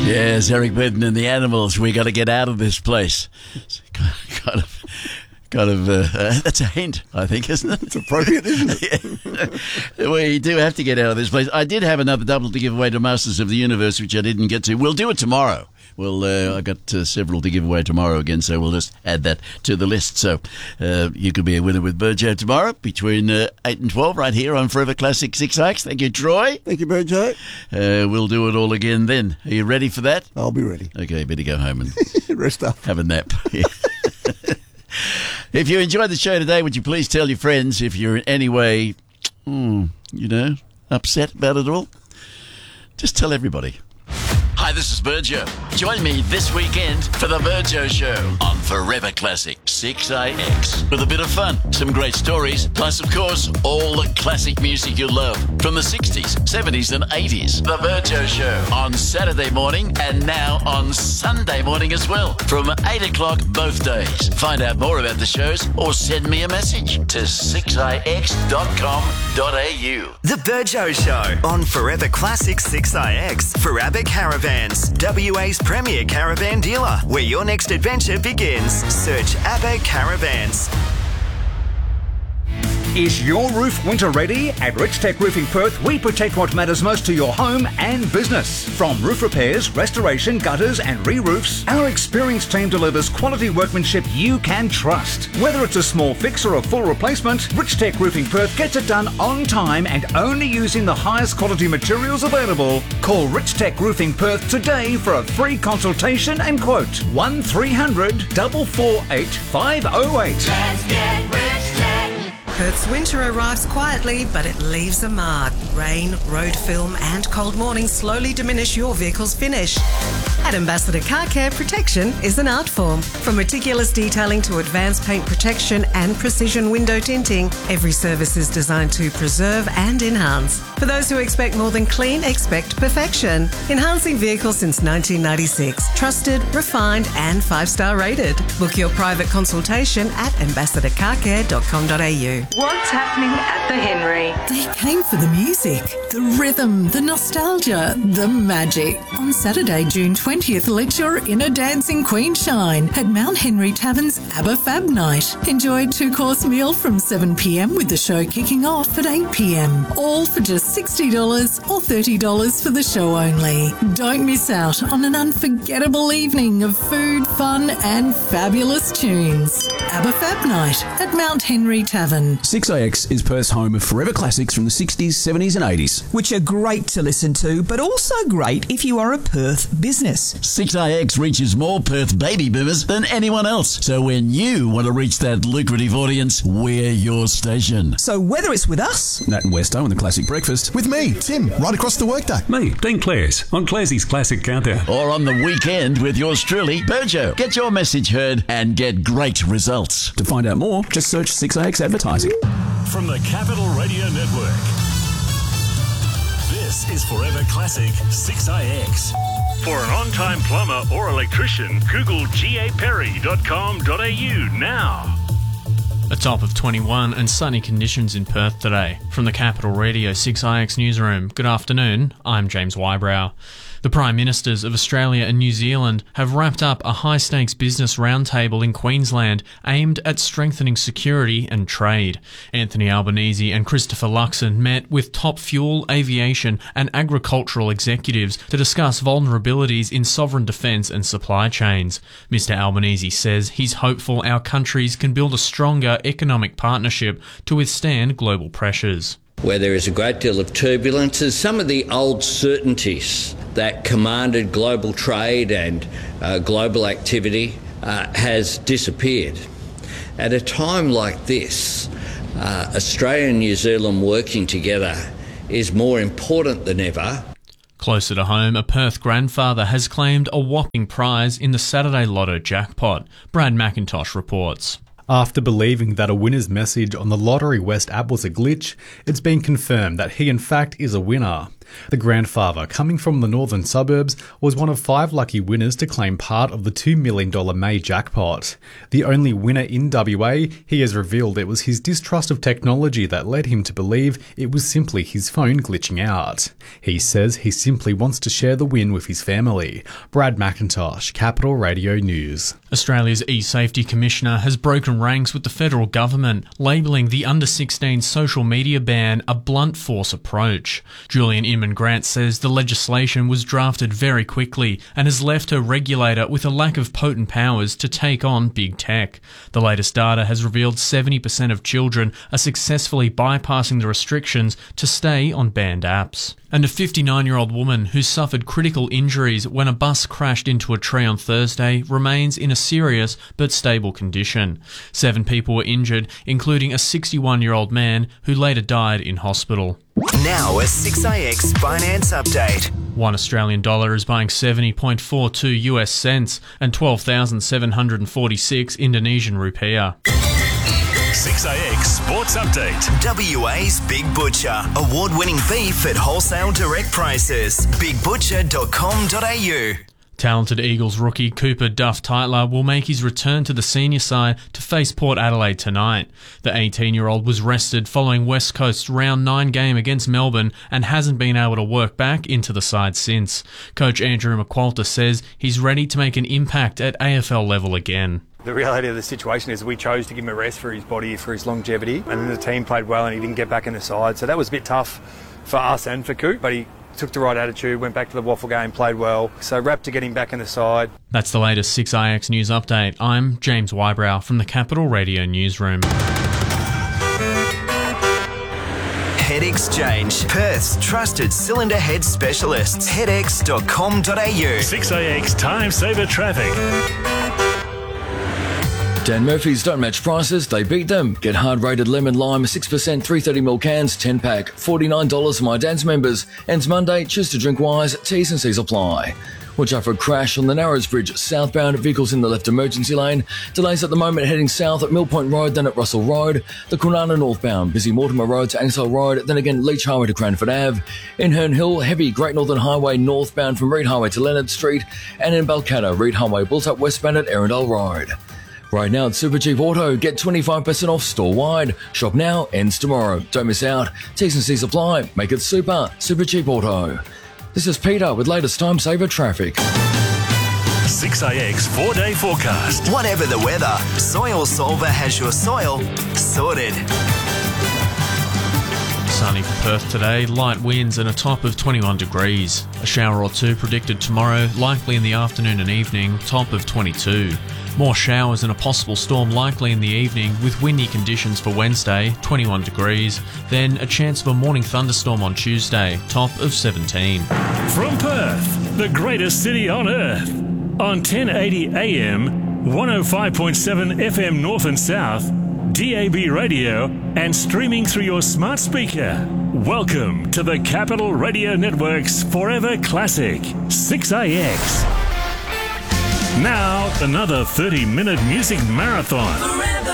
Yes, Eric Burton and the Animals. We got to get out of this place. It's kind of. That's a hint, I think, isn't it? It's appropriate, isn't it? Yeah. We do have to get out of this place. I did have another double to give away to Masters of the Universe, which I didn't get to. We'll do it tomorrow. I got several to give away tomorrow again, so we'll just add that to the list. So you could be a winner with Burjo tomorrow between 8 and 12 right here on Forever Classic 6X. Thank you, Troy. Thank you, Burjo. We'll do it all again then. Are you ready for that? I'll be ready. Okay, better go home and rest up. Have a nap. If you enjoyed the show today, would you please tell your friends if you're in any way, upset about it all? Just tell everybody. Hi, this is Burjo. Join me this weekend for the Burjo Show on Forever Classic 6IX. With a bit of fun, some great stories, plus, of course, all the classic music you love from the 60s, 70s and 80s. The Burjo Show on Saturday morning and now on Sunday morning as well from 8 o'clock both days. Find out more about the shows or send me a message to 6ix.com.au. The Burjo Show on Forever Classic 6IX for Abbott Caravan. WA's premier caravan dealer. Where your next adventure begins. Search Abbott Caravans. Is your roof winter ready? At Rich Tech Roofing Perth, we protect what matters most to your home and business. From roof repairs, restoration, gutters and re-roofs, our experienced team delivers quality workmanship you can trust. Whether it's a small fix or a full replacement, Rich Tech Roofing Perth gets it done on time and only using the highest quality materials available. Call Rich Tech Roofing Perth today for a free consultation and quote. 1300 448 508. Let's get Rich Tech. Perth's winter arrives quietly, but it leaves a mark. Rain, road film and cold mornings slowly diminish your vehicle's finish. At Ambassador Car Care, protection is an art form. From meticulous detailing to advanced paint protection and precision window tinting, every service is designed to preserve and enhance. For those who expect more than clean, expect perfection. Enhancing vehicles since 1996. Trusted, refined and 5-star rated. Book your private consultation at ambassadorcarcare.com.au. What's happening at the Henry? They came for the music, the rhythm, the nostalgia, the magic. On Saturday, June 20th, let your inner dancing queen shine at Mount Henry Tavern's ABBA Fab Night. Enjoy a 2-course meal from 7 p.m. with the show kicking off at 8 p.m. All for just $60 or $30 for the show only. Don't miss out on an unforgettable evening of food, fun and fabulous tunes. ABBA Fab Night at Mount Henry Tavern. 6IX is Perth's home of forever classics from the 60s, 70s and 80s. Which are great to listen to, but also great if you are a Perth business. 6IX reaches more Perth baby boomers than anyone else. So when you want to reach that lucrative audience, we're your station. So whether it's with us, Nat and Westo and the Classic Breakfast, with me, Tim, right across the workday. Me, Dean Clares, on Clarsey's Classic Countdown. Or on the weekend with yours truly, Burjo. Get your message heard and get great results. To find out more, just search 6IX Advertising. From the Capital Radio Network, this is Forever Classic 6IX. For an on-time plumber or electrician, Google gaperry.com.au now. A top of 21 and sunny conditions in Perth today. From the Capital Radio 6IX newsroom, good afternoon, I'm James Wybrow. The Prime Ministers of Australia and New Zealand have wrapped up a high-stakes business roundtable in Queensland aimed at strengthening security and trade. Anthony Albanese and Christopher Luxon met with top fuel, aviation and agricultural executives to discuss vulnerabilities in sovereign defence and supply chains. Mr Albanese says he's hopeful our countries can build a stronger economic partnership to withstand global pressures. Where there is a great deal of turbulence, is some of the old certainties that commanded global trade and global activity has disappeared. At a time like this, Australia and New Zealand working together is more important than ever. Closer to home, a Perth grandfather has claimed a whopping prize in the Saturday Lotto jackpot. Brad McIntosh reports. After believing that a winner's message on the Lottery West app was a glitch, it's been confirmed that he in fact is a winner. The grandfather, coming from the northern suburbs, was one of 5 lucky winners to claim part of the $2 million May jackpot. The only winner in WA, he has revealed it was his distrust of technology that led him to believe it was simply his phone glitching out. He says he simply wants to share the win with his family. Brad McIntosh, Capital Radio News. Australia's e-safety commissioner has broken ranks with the federal government, labelling the under-16 social media ban a blunt force approach. Julian Inman-Grant says the legislation was drafted very quickly and has left her regulator with a lack of potent powers to take on big tech. The latest data has revealed 70% of children are successfully bypassing the restrictions to stay on banned apps. And a 59-year-old woman who suffered critical injuries when a bus crashed into a tree on Thursday remains in a serious but stable condition. 7 people were injured, including a 61-year-old man who later died in hospital. Now a 6IX finance update. One Australian dollar is buying 70.42 US cents and 12,746 Indonesian rupiah. 6IX Sports Update. WA's Big Butcher. Award-winning beef at wholesale direct prices. BigButcher.com.au. Talented Eagles rookie Cooper Duff Tytler will make his return to the senior side to face Port Adelaide tonight. The 18-year-old was rested following West Coast's round 9 game against Melbourne and hasn't been able to work back into the side since. Coach Andrew McQualter says he's ready to make an impact at AFL level again. The reality of the situation is we chose to give him a rest for his body, for his longevity, and then the team played well and he didn't get back in the side. So that was a bit tough for us and for Coop, but he took the right attitude, went back to the waffle game, played well. So wrapped to get him back in the side. That's the latest 6IX News Update. I'm James Wybrow from the Capital Radio Newsroom. Head Exchange, Perth's trusted cylinder head specialists. Headex.com.au. 6IX Time Saver Traffic. Dan Murphy's don't match prices, they beat them. Get hard-rated lemon lime 6% 330ml cans 10-pack, $49 for my Dan's members. Ends Monday, choose to drink wise, T's and C's apply. Watch out for a crash on the Narrows Bridge southbound, vehicles in the left emergency lane. Delays at the moment heading south at Mill Point Road, then at Russell Road. The Kwinana northbound, busy Mortimer Road to Ansell Road, then again Leach Highway to Cranford Ave. In Herne Hill, heavy Great Northern Highway northbound from Reed Highway to Leonard Street. And in Balcatta, Reed Highway built up westbound at Arundel Road. Right now at Supercheap Auto, get 25% off store-wide. Shop now, ends tomorrow. Don't miss out. T's and C's apply. Make it super. Supercheap Auto. This is Peter with latest time saver traffic. 6IX 4-day forecast. Whatever the weather, Soil Solver has your soil sorted. Sunny for Perth today, light winds and a top of 21 degrees. A shower or two predicted tomorrow, likely in the afternoon and evening, top of 22. More showers and a possible storm likely in the evening with windy conditions for Wednesday, 21 degrees. Then a chance of a morning thunderstorm on Tuesday, top of 17. From Perth, the greatest city on earth. On 1080 AM, 105.7 FM North and South, DAB radio and streaming through your smart speaker. Welcome to the Capital Radio Network's Forever Classic, 6IX. Now, another 30-minute music marathon.